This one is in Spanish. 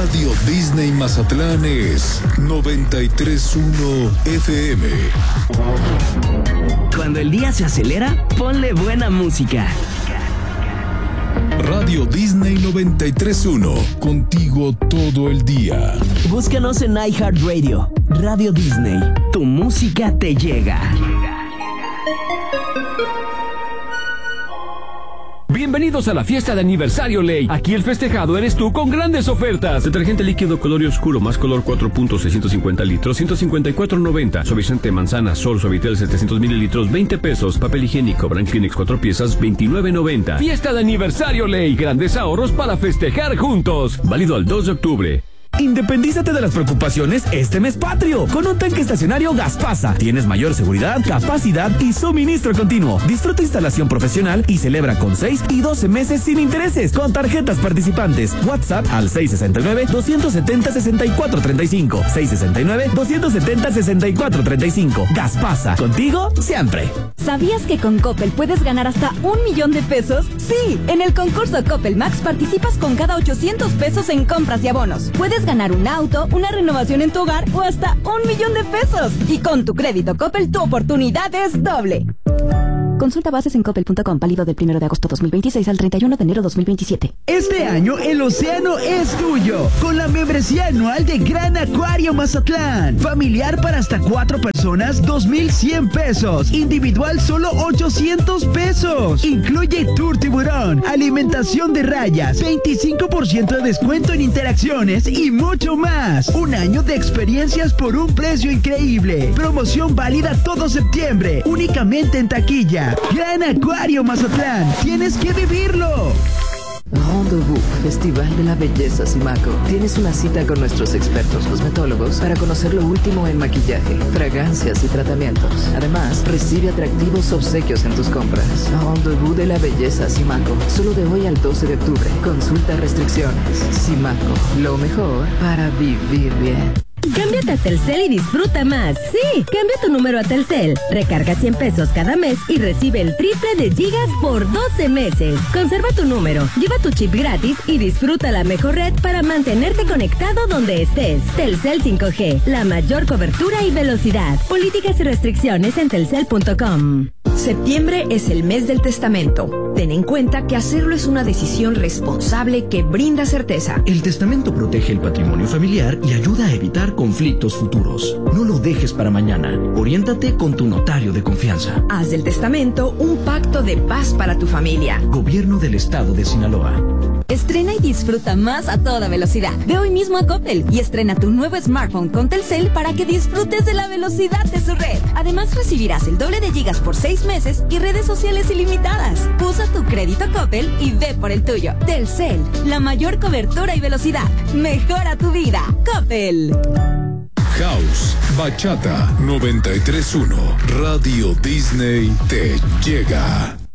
Radio Disney Mazatlán es 93.1 FM. Cuando el día se acelera, ponle buena música. Radio Disney 93.1, contigo todo el día. Búscanos en iHeartRadio. Radio Disney, tu música te llega. Bienvenidos a la fiesta de aniversario Ley. Aquí el festejado eres tú con grandes ofertas. Detergente líquido color oscuro más color 4.650 litros, 154.90. Suavizante manzana Sol Suavitel 700 mililitros, 20 pesos. Papel higiénico Brand Kleenex 4 piezas, 29.90. Fiesta de aniversario Ley. Grandes ahorros para festejar juntos. Válido al 2 de octubre. Independízate de las preocupaciones este mes patrio. Con un tanque estacionario Gaspasa tienes mayor seguridad, capacidad y suministro continuo. Disfruta instalación profesional y celebra con 6 y 12 meses sin intereses con tarjetas participantes. WhatsApp al 669-270-6435. 669-270-6435. Gaspasa, contigo siempre. ¿Sabías que con Coppel puedes ganar hasta 1,000,000 de pesos? Sí, en el concurso Coppel Max participas con cada 800 pesos en compras y abonos. Puedes ganar un auto, una renovación en tu hogar o hasta 1,000,000 de pesos. Y con tu crédito Coppel, tu oportunidad es doble. Consulta bases en coppel.com, válido del 1 de agosto 2026 al 31 de enero 2027. Este año el océano es tuyo, con la membresía anual de Gran Acuario Mazatlán. Familiar para hasta 4 personas, 2,100 pesos. Individual, solo 800 pesos. Incluye tour tiburón, alimentación de rayas, 25% de descuento en interacciones y mucho más. Un año de experiencias por un precio increíble. Promoción válida todo septiembre, únicamente en taquilla. Gran Acuario Mazatlán, tienes que vivirlo. Rendezvous, Festival de la Belleza Simaco. Tienes una cita con nuestros expertos cosmetólogos para conocer lo último en maquillaje, fragancias y tratamientos. Además, recibe atractivos obsequios en tus compras. Rendezvous de la Belleza Simaco. Solo de hoy al 12 de octubre. Consulta restricciones. Simaco, lo mejor para vivir bien. Cámbiate a Telcel y disfruta más. Sí, cambia tu número a Telcel. Recarga 100 pesos cada mes y recibe el triple de gigas por 12 meses. Conserva tu número, lleva tu chip gratis y disfruta la mejor red para mantenerte conectado donde estés. Telcel 5G, la mayor cobertura y velocidad. Políticas y restricciones en telcel.com. Septiembre es el mes del testamento. Ten en cuenta que hacerlo es una decisión responsable que brinda certeza. El testamento protege el patrimonio familiar y ayuda a evitar conflictos futuros. No lo dejes para mañana. Oriéntate con tu notario de confianza. Haz del testamento un pacto de paz para tu familia. Gobierno del Estado de Sinaloa. Estrena y disfruta más a toda velocidad. Ve hoy mismo a Coppel y estrena tu nuevo smartphone con Telcel para que disfrutes de la velocidad de su red. Además, recibirás el doble de gigas por 6 meses y redes sociales ilimitadas. Usa tu crédito Coppel y ve por el tuyo. Telcel, la mayor cobertura y velocidad. Mejora tu vida. Coppel. House, Bachata 93.1, Radio Disney te llega.